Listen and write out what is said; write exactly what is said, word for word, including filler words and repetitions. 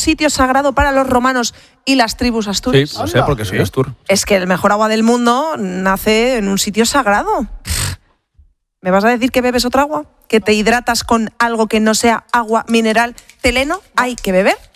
sitio sagrado para los romanos y las tribus asturias? Sí, lo sé, porque soy astur. Es que el mejor agua del mundo nace en un sitio sagrado. ¿Me vas a decir que bebes otra agua? ¿Que te hidratas con algo que no sea agua mineral teleno? Hay que beber